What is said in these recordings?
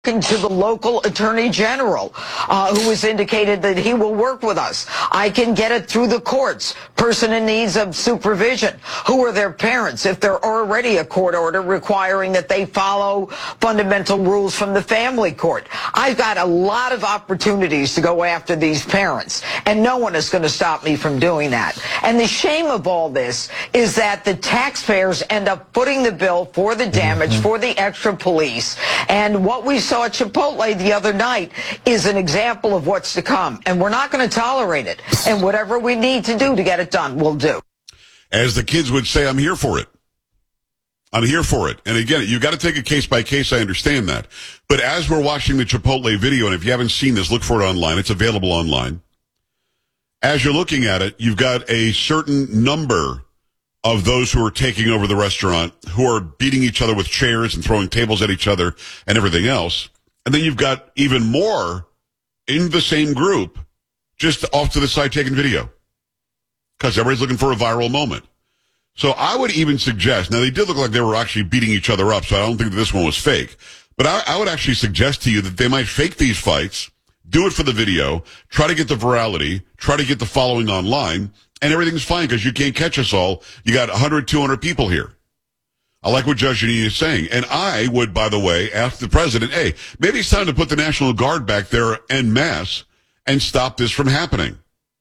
to the local attorney general, who has indicated that he will work with us. I can get it through the courts. Person in need of supervision. Who are their parents? If they're already a court order requiring that they follow fundamental rules from the family court. I've got a lot of opportunities to go after these parents, and no one is going to stop me from doing that. And the shame of all this is that the taxpayers end up footing the bill for the damage, for the extra police, and what we saw at Chipotle the other night is an example of what's to come, and we're not going to tolerate it. And whatever we need to do to get it done, we'll do. As the kids would say, I'm here for it. I'm here for it. And again, you've got to take it case by case. I understand that. But as we're watching the Chipotle video, and if you haven't seen this, look for it online. It's available online. As you're looking at it, you've got a certain number of those who are taking over the restaurant, who are beating each other with chairs and throwing tables at each other and everything else. And then you've got even more in the same group, just off to the side taking video. Because everybody's looking for a viral moment. So I would even suggest, now they did look like they were actually beating each other up, so I don't think that this one was fake. But I would actually suggest to you that they might fake these fights, do it for the video, try to get the virality, try to get the following online, and everything's fine because you can't catch us all. You got 100, 200 people here. I like what Judge Jeanine is saying. And I would, by the way, ask the president, hey, maybe it's time to put the National Guard back there en masse and stop this from happening.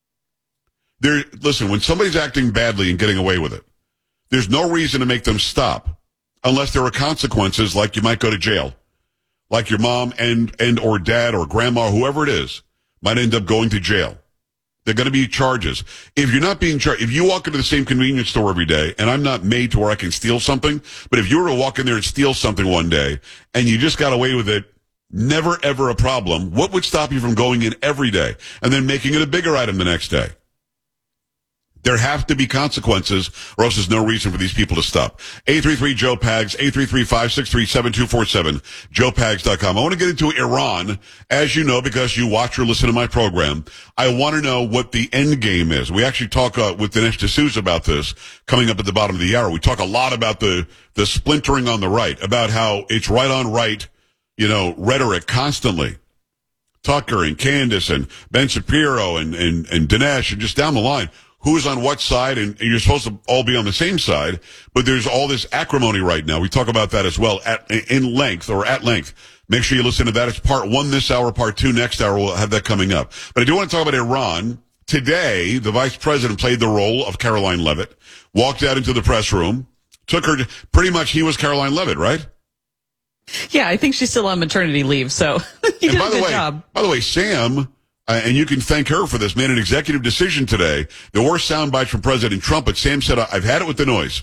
Listen, when somebody's acting badly and getting away with it, there's no reason to make them stop unless there are consequences, like you might go to jail. Like your mom and or dad or grandma, whoever it is, might end up going to jail. They're going to be charges. If you're not being charged, if you walk into the same convenience store every day, and I'm not made to where I can steal something, but if you were to walk in there and steal something one day, and you just got away with it, never ever a problem, what would stop you from going in every day and then making it a bigger item the next day? There have to be consequences, or else there's no reason for these people to stop. 833-JOE-PAGS, 833-563-7247, joepags.com. I want to get into Iran, as you know, because you watch or listen to my program. I want to know what the end game is. We actually talk with Dinesh D'Souza about this coming up at the bottom of the hour. We talk a lot about the splintering on the right, about how it's right on right, rhetoric constantly. Tucker and Candace and Ben Shapiro and Dinesh and just down the line. Who's on what side, and you're supposed to all be on the same side, but there's all this acrimony right now. We talk about that as well at length. Make sure you listen to that. It's part 1 this hour, part 2 next hour. We'll have that coming up. But I do want to talk about Iran. Today, the vice president played the role of Caroline Leavitt, walked out into the press room, took her, pretty much he was Caroline Leavitt, right? Yeah, I think she's still on maternity leave, so he did a good job. By the way, Sam... and you can thank her for this, made an executive decision today. There were sound bites from President Trump, but Sam said, I've had it with the noise.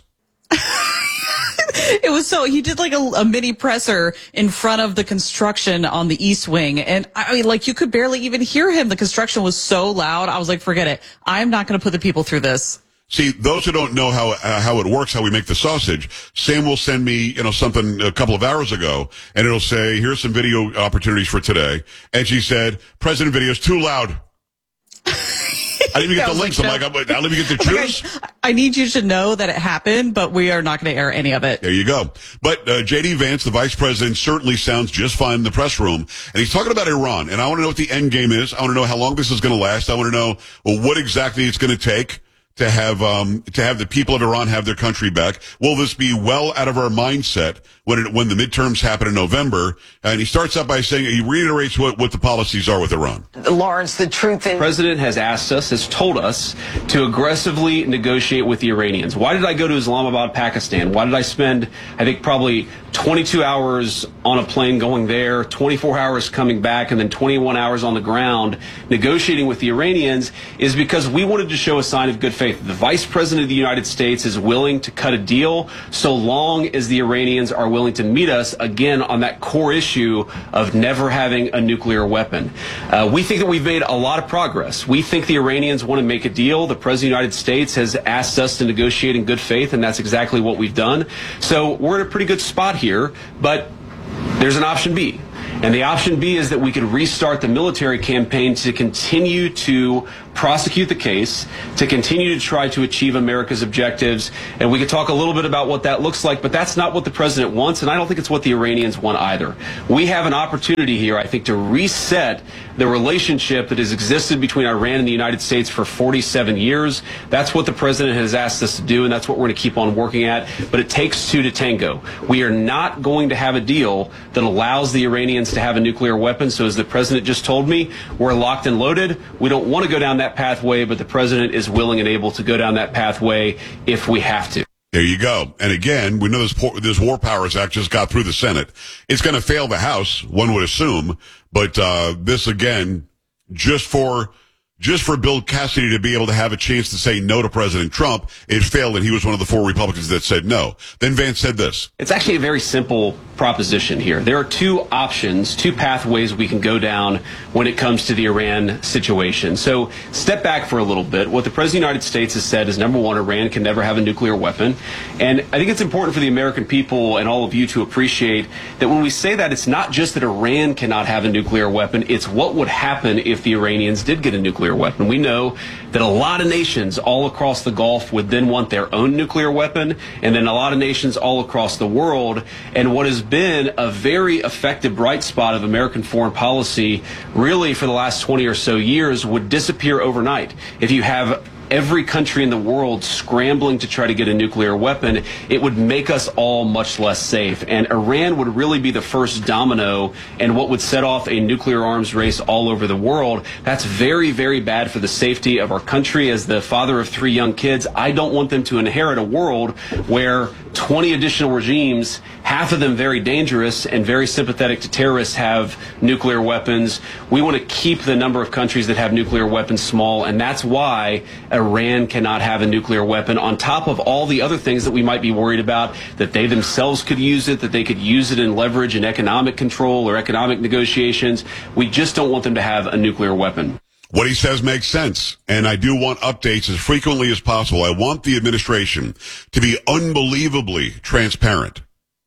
It was he did like a mini presser in front of the construction on the East Wing. And I mean, you could barely even hear him. The construction was so loud. I was like, forget it. I'm not going to put the people through this. See, those who don't know how it works, how we make the sausage, Sam will send me, something a couple of hours ago, and it'll say, here's some video opportunities for today. And she said, President video's too loud. I didn't even get the links. I'm like, I didn't even get the juice. I need you to know that it happened, but we are not going to air any of it. There you go. But J.D. Vance, the vice president, certainly sounds just fine in the press room. And he's talking about Iran. And I want to know what the end game is. I want to know how long this is going to last. I want to know, what exactly it's going to take to have the people of Iran have their country back. Will this be well out of our mindset when the midterms happen in November? And he starts out by saying, he reiterates what the policies are with Iran. Lawrence, the truth is... The president has told us to aggressively negotiate with the Iranians. Why did I go to Islamabad, Pakistan? Why did I spend, I think, probably 22 hours on a plane going there, 24 hours coming back, and then 21 hours on the ground negotiating with the Iranians? Is because we wanted to show a sign of good faith. The vice president of the United States is willing to cut a deal so long as the Iranians are willing to meet us again on that core issue of never having a nuclear weapon. We think that we've made a lot of progress. We think the Iranians want to make a deal. The president of the United States has asked us to negotiate in good faith, and that's exactly what we've done. So we're in a pretty good spot here, but there's an option B. And the option B is that we could restart the military campaign to continue to prosecute the case, to continue to try to achieve America's objectives. And we could talk a little bit about what that looks like, but that's not what the president wants, and I don't think it's what the Iranians want either. We have an opportunity here, I think, to reset the relationship that has existed between Iran and the United States for 47 years. That's what the president has asked us to do, and that's what we're going to keep on working at. But it takes two to tango. We are not going to have a deal that allows the Iranians to have a nuclear weapon. So as the president just told me, we're locked and loaded. We don't want to go down that pathway, but the president is willing and able to go down that pathway if we have to. There you go. And again, we know this War Powers Act just got through the Senate. It's going to fail the House, one would assume. But this, again, just for Bill Cassidy to be able to have a chance to say no to President Trump, it failed, and he was one of the 4 Republicans that said no. Then Vance said this. It's actually a very simple proposition here. There are two options, two pathways we can go down when it comes to the Iran situation. So step back for a little bit. What the President of the United States has said is, number one, Iran can never have a nuclear weapon. And I think it's important for the American people and all of you to appreciate that when we say that, it's not just that Iran cannot have a nuclear weapon, it's what would happen if the Iranians did get a nuclear weapon. We know that a lot of nations all across the Gulf would then want their own nuclear weapon, and then a lot of nations all across the world. And what has been a very effective bright spot of American foreign policy really for the last 20 or so years would disappear overnight. If you have every country in the world scrambling to try to get a nuclear weapon, it would make us all much less safe. And Iran would really be the first domino and what would set off a nuclear arms race all over the world. That's very, very bad for the safety of our country. As the father of 3 young kids, I don't want them to inherit a world where 20 additional regimes, half of them very dangerous and very sympathetic to terrorists, have nuclear weapons. We want to keep the number of countries that have nuclear weapons small, and that's why Iran cannot have a nuclear weapon, on top of all the other things that we might be worried about, that they themselves could use it, that they could use it in leverage and economic control or economic negotiations. We just don't want them to have a nuclear weapon. What he says makes sense, and I do want updates as frequently as possible. I want the administration to be unbelievably transparent.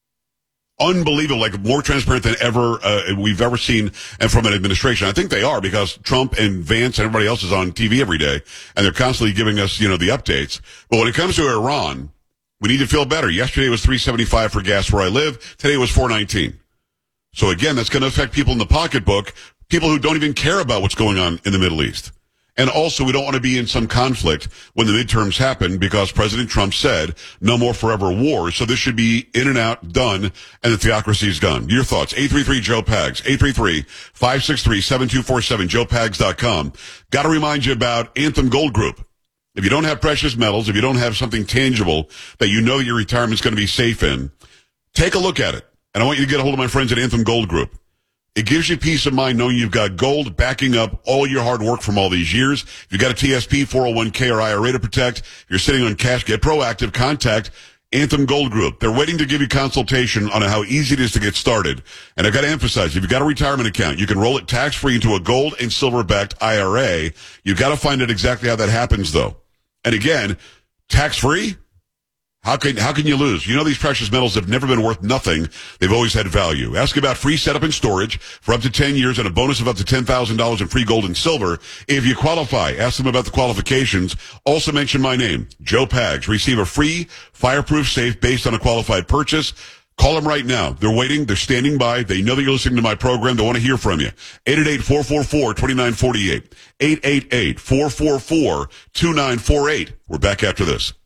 Unbelievable, like more transparent than ever we've ever seen from an administration. I think they are, because Trump and Vance and everybody else is on TV every day, and they're constantly giving us, the updates. But when it comes to Iran, we need to feel better. Yesterday it was $3.75 for gas where I live. Today it was $4.19. So again, that's going to affect people in the pocketbook, people who don't even care about what's going on in the Middle East. And also, we don't want to be in some conflict when the midterms happen, because President Trump said no more forever wars. So this should be in and out, done, and the theocracy is gone. Your thoughts, 833-JOE-PAGS, 833-563-7247, joepags.com. Got to remind you about Anthem Gold Group. If you don't have precious metals, if you don't have something tangible that you know your retirement's going to be safe in, take a look at it. And I want you to get a hold of my friends at Anthem Gold Group. It gives you peace of mind knowing you've got gold backing up all your hard work from all these years. If you've got a TSP, 401k, or IRA to protect, if you're sitting on cash, get proactive. Contact Anthem Gold Group. They're waiting to give you consultation on how easy it is to get started. And I've got to emphasize, if you've got a retirement account, you can roll it tax-free into a gold and silver-backed IRA. You've got to find out exactly how that happens, though. And again, tax-free? How can you lose? You know, these precious metals have never been worth nothing. They've always had value. Ask about free setup and storage for up to 10 years and a bonus of up to $10,000 in free gold and silver. If you qualify, ask them about the qualifications. Also mention my name, Joe Pags. Receive a free fireproof safe based on a qualified purchase. Call them right now. They're waiting. They're standing by. They know that you're listening to my program. They want to hear from you. 888-444-2948. 888-444-2948. We're back after this.